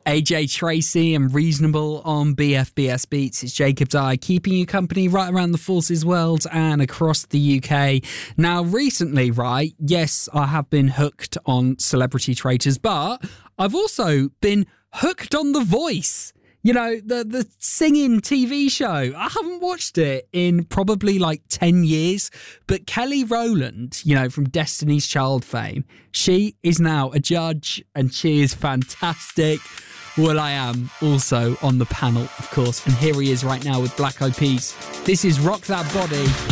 AJ Tracy and Reasonable on BFBS Beats. It's Jacob Dye keeping you company right around the Forces world and across the UK. Now, recently, right, yes, I have been hooked on Celebrity Traitors, but I've also been hooked on The Voice. You know, the singing TV show. I haven't watched it in probably like 10 years, but Kelly Rowland, you know, from Destiny's Child fame, she is now a judge and she is fantastic. Well, I am also on the panel, of course, and here he is right now with Black Eyed Peas. This is Rock That Body.